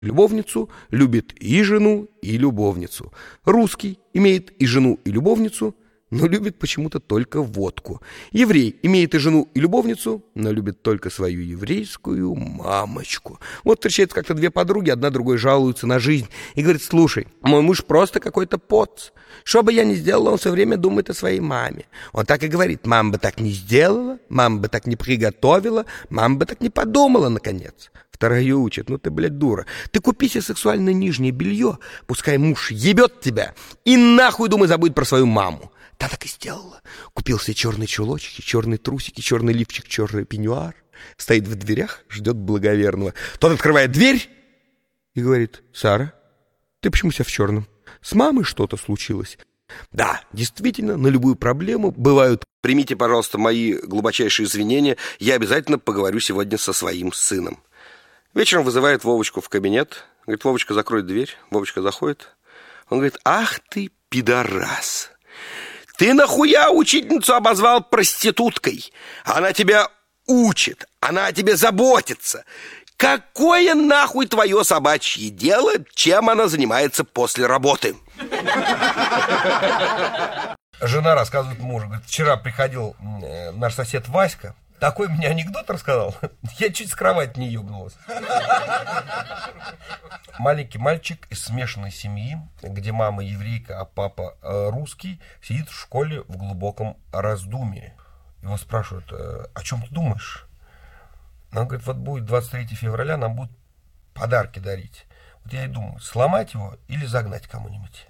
любовницу, любит и жену, и любовницу. Русский имеет и жену, и любовницу, но любит почему-то только водку. Еврей имеет и жену, и любовницу, но любит только свою еврейскую мамочку. Вот встречаются как-то две подруги, одна другой жалуется на жизнь и говорит: слушай, мой муж просто какой-то поц. Что бы я ни сделала, он все время думает о своей маме. Он так и говорит: мама бы так не сделала, мама бы так не приготовила, мама бы так не подумала, наконец. Вторая учит: ну ты, блядь, дура. Ты купи себе сексуальное нижнее белье, пускай муж ебет тебя, и нахуй думай забудь про свою маму. Та так и сделала. Купил себе черные чулочки, черные трусики, черный лифчик, черный пеньюар. Стоит в дверях, ждет благоверного. Тот открывает дверь и говорит: Сара, ты почему вся в черном? С мамой что-то случилось? Да, действительно, на любую проблему бывают. Примите, пожалуйста, мои глубочайшие извинения. Я обязательно поговорю сегодня со своим сыном. Вечером вызывает Вовочку в кабинет. Говорит: Вовочка, закрой дверь. Вовочка заходит. Он говорит: ах ты, пидорас. Ты нахуя учительницу обозвал проституткой? Она тебя учит, она о тебе заботится. Какое нахуй твое собачье дело, чем она занимается после работы? Жена рассказывает мужу: говорит, вчера приходил наш сосед Васька, такой мне анекдот рассказал, я чуть с кровати не ебнулась. Маленький мальчик из смешанной семьи, где мама еврейка, а папа русский, сидит в школе в глубоком раздумье. Его спрашивают: о чем ты думаешь? Он говорит: вот будет 23 февраля, нам будут подарки дарить. Вот я и думаю, сломать его или загнать кому-нибудь.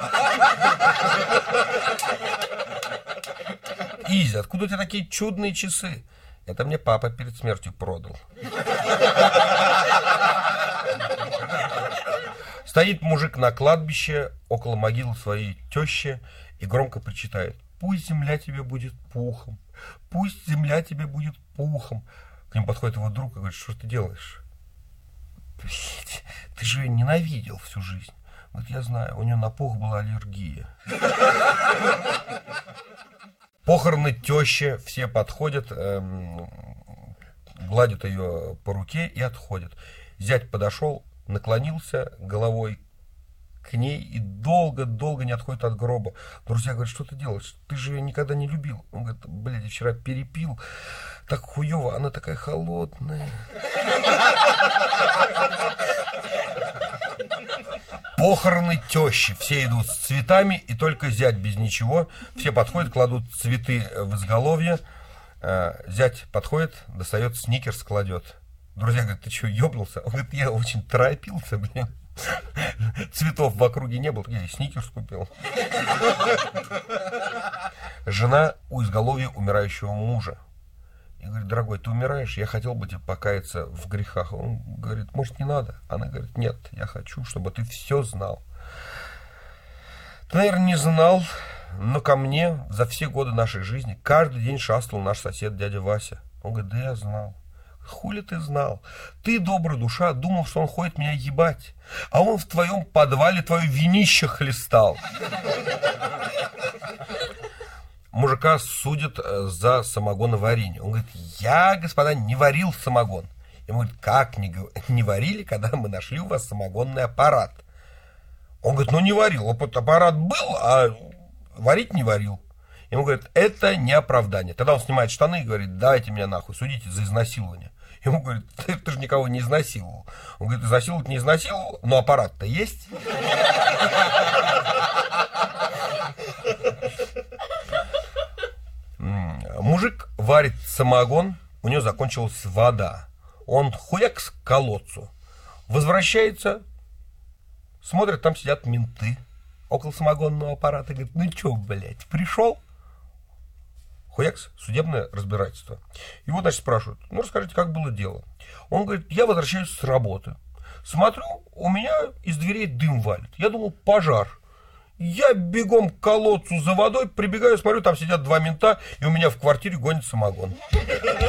Изя, откуда у тебя такие чудные часы? Это мне папа перед смертью продал. Стоит мужик на кладбище около могилы своей тещи и громко причитает: пусть земля тебе будет пухом, пусть земля тебе будет пухом. К нему подходит его друг и говорит: что ты делаешь? Ты же ее ненавидел всю жизнь. Вот я знаю, у нее на пух была аллергия. Похороны тещи, все подходят, гладят ее по руке и отходят. Зять подошел, наклонился головой к ней и долго-долго не отходит от гроба. Друзья говорят: что ты делаешь? Ты же ее никогда не любил. Он говорит: блядь, я вчера перепил. Так хуево, она такая холодная. Похороны тещи. Все идут с цветами, и только зять без ничего. Все подходят, кладут цветы в изголовье. Зять подходит, достает сникерс, кладет. Друзья говорят: ты что, ебнулся? Он говорит: я очень торопился, блин. Цветов в округе не было, я и сникерс купил. Жена у изголовья умирающего мужа. И говорит: дорогой, ты умираешь, я хотел бы тебе покаяться в грехах. Он говорит: может, не надо? Она говорит: нет, я хочу, чтобы ты все знал. Ты, наверное, не знал, но ко мне за все годы нашей жизни каждый день шастал наш сосед дядя Вася. Он говорит: да я знал. Хули ты знал? Ты, добрая душа, думал, что он ходит меня ебать, а он в твоем подвале твое винище хлестал. Мужика судят за самогоноварение. Он говорит: я, господа, не варил самогон. Ему говорит: как не варили, когда мы нашли у вас самогонный аппарат? Он говорит: ну не варил, вот аппарат был, а варить не варил. Ему говорят: это не оправдание. Тогда он снимает штаны и говорит: давайте меня нахуй, судите за изнасилование. Ему говорят: ты же никого не изнасиловал. Он говорит: изнасиловать не изнасиловал, но аппарат-то есть. Мужик варит самогон, у него закончилась вода. Он хуяк к колодцу. Возвращается, смотрит, там сидят менты около самогонного аппарата. Говорит: ну чё, блядь, пришел? Хуякс, судебное разбирательство. Его, значит, спрашивают: ну расскажите, как было дело? Он говорит: я возвращаюсь с работы. Смотрю, у меня из дверей дым валит. Я думал, пожар. Я бегом к колодцу за водой, прибегаю, смотрю, там сидят два мента, и у меня в квартире гонит самогон.